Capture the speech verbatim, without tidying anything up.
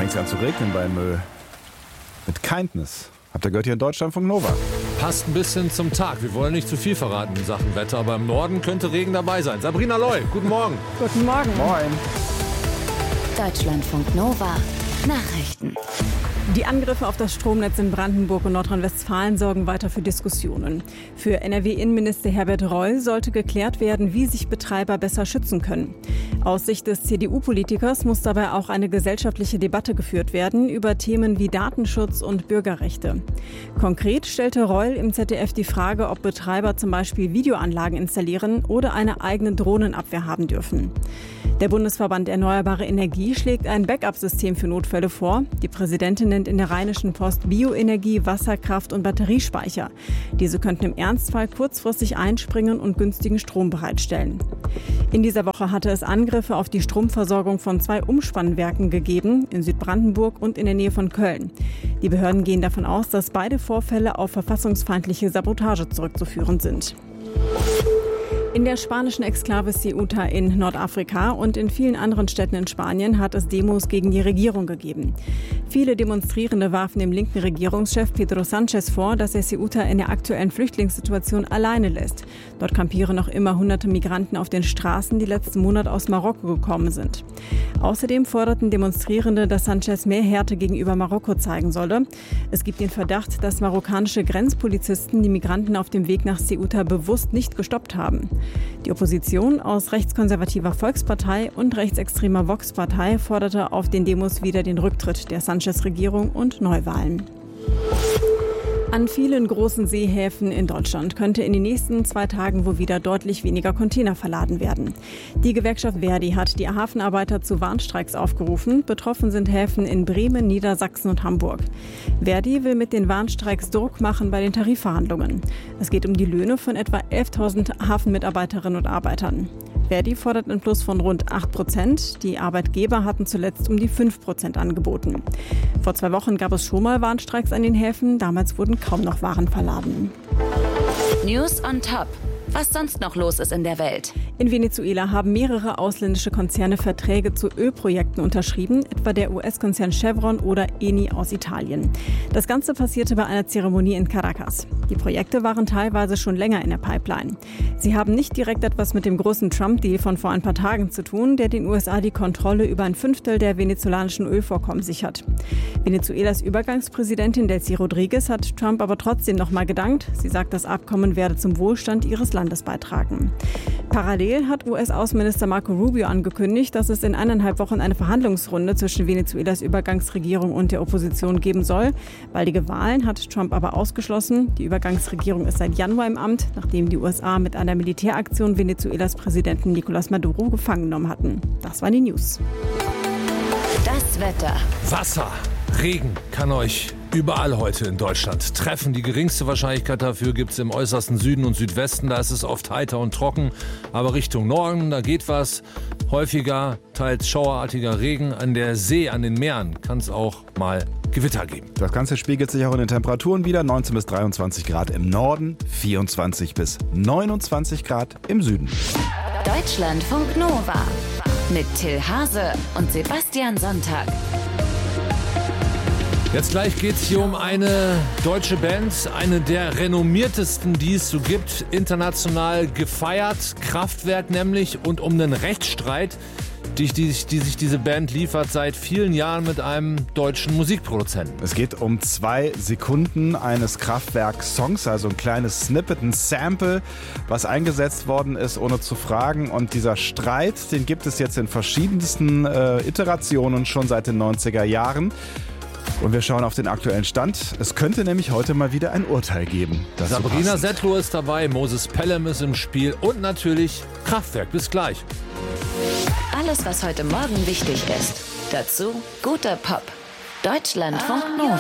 fängt es an zu regnen bei Müll. Mit Kindness. Habt ihr gehört hier in Deutschland von Nova? Passt ein bisschen zum Tag. Wir wollen nicht zu viel verraten in Sachen Wetter, aber im Norden könnte Regen dabei sein. Sabrina Loy, guten Morgen. Guten Morgen. Moin. Deutschlandfunk Nova. Nachrichten. Die Angriffe auf das Stromnetz in Brandenburg und Nordrhein-Westfalen sorgen weiter für Diskussionen. Für N R W-Innenminister Herbert Reul sollte geklärt werden, wie sich Betreiber besser schützen können. Aus Sicht des C D U-Politikers muss dabei auch eine gesellschaftliche Debatte geführt werden über Themen wie Datenschutz und Bürgerrechte. Konkret stellte Reul im Z D F die Frage, ob Betreiber zum Beispiel Videoanlagen installieren oder eine eigene Drohnenabwehr haben dürfen. Der Bundesverband Erneuerbare Energie schlägt ein Backup-System für Notfälle vor. Die Präsidentin nennt in der Rheinischen Post Bioenergie, Wasserkraft und Batteriespeicher. Diese könnten im Ernstfall kurzfristig einspringen und günstigen Strom bereitstellen. In dieser Woche hatte es Angriffe auf die Stromversorgung von zwei Umspannwerken gegeben, in Südbrandenburg und in der Nähe von Köln. Die Behörden gehen davon aus, dass beide Vorfälle auf verfassungsfeindliche Sabotage zurückzuführen sind. In der spanischen Exklave Ceuta in Nordafrika und in vielen anderen Städten in Spanien hat es Demos gegen die Regierung gegeben. Viele Demonstrierende warfen dem linken Regierungschef Pedro Sánchez vor, dass er Ceuta in der aktuellen Flüchtlingssituation alleine lässt. Dort kampieren noch immer hunderte Migranten auf den Straßen, die letzten Monat aus Marokko gekommen sind. Außerdem forderten Demonstrierende, dass Sánchez mehr Härte gegenüber Marokko zeigen solle. Es gibt den Verdacht, dass marokkanische Grenzpolizisten die Migranten auf dem Weg nach Ceuta bewusst nicht gestoppt haben. Die Opposition aus rechtskonservativer Volkspartei und rechtsextremer Vox-Partei forderte auf den Demos wieder den Rücktritt der Sánchez-Regierung und Neuwahlen. An vielen großen Seehäfen in Deutschland könnte in den nächsten zwei Tagen wohl wieder deutlich weniger Container verladen werden. Die Gewerkschaft Verdi hat die Hafenarbeiter zu Warnstreiks aufgerufen. Betroffen sind Häfen in Bremen, Niedersachsen und Hamburg. Verdi will mit den Warnstreiks Druck machen bei den Tarifverhandlungen. Es geht um die Löhne von etwa elftausend Hafenmitarbeiterinnen und Arbeitern. Verdi fordert einen Plus von rund acht Prozent. Die Arbeitgeber hatten zuletzt um die fünf Prozent angeboten. Vor zwei Wochen gab es schon mal Warnstreiks an den Häfen. Damals wurden kaum noch Waren verladen. News on Top. Was sonst noch los ist in der Welt. In Venezuela haben mehrere ausländische Konzerne Verträge zu Ölprojekten unterschrieben, etwa der U S-Konzern Chevron oder Eni aus Italien. Das Ganze passierte bei einer Zeremonie in Caracas. Die Projekte waren teilweise schon länger in der Pipeline. Sie haben nicht direkt etwas mit dem großen Trump-Deal von vor ein paar Tagen zu tun, der den U S A die Kontrolle über ein Fünftel der venezolanischen Ölvorkommen sichert. Venezuelas Übergangspräsidentin Delcy Rodriguez hat Trump aber trotzdem noch mal gedankt. Sie sagt, das Abkommen werde zum Wohlstand ihres Landes beitragen. Parallel hat U S-Außenminister Marco Rubio angekündigt, dass es in eineinhalb Wochen eine Verhandlungsrunde zwischen Venezuelas Übergangsregierung und der Opposition geben soll. Baldige Wahlen hat Trump aber ausgeschlossen. Die Übergangsregierung ist seit Januar im Amt, nachdem die U S A mit einer Militäraktion Venezuelas Präsidenten Nicolás Maduro gefangen genommen hatten. Das waren die News. Das Wetter. Wasser, Regen kann euch überall heute in Deutschland treffen. Die geringste Wahrscheinlichkeit dafür gibt es im äußersten Süden und Südwesten. Da ist es oft heiter und trocken. Aber Richtung Norden, da geht was. Häufiger, teils schauerartiger Regen. An der See, an den Meeren kann es auch mal Gewitter geben. Das Ganze spiegelt sich auch in den Temperaturen wieder. neunzehn bis dreiundzwanzig Grad im Norden, vierundzwanzig bis neunundzwanzig Grad im Süden. Deutschlandfunk Nova mit Till Hase und Sebastian Sonntag. Jetzt gleich geht es hier um eine deutsche Band, eine der renommiertesten, die es so gibt, international gefeiert, Kraftwerk nämlich, und um einen Rechtsstreit, die, die, die sich diese Band liefert seit vielen Jahren mit einem deutschen Musikproduzenten. Es geht um zwei Sekunden eines Kraftwerk-Songs, also ein kleines Snippet, ein Sample, was eingesetzt worden ist, ohne zu fragen. Und dieser Streit, den gibt es jetzt in verschiedensten äh, Iterationen schon seit den neunziger Jahren. Und wir schauen auf den aktuellen Stand. Es könnte nämlich heute mal wieder ein Urteil geben. Sabrina Settler ist dabei, Moses Pelham ist im Spiel und natürlich Kraftwerk. Bis gleich. Alles, was heute Morgen wichtig ist. Dazu guter Pop. Deutschlandfunk Nova.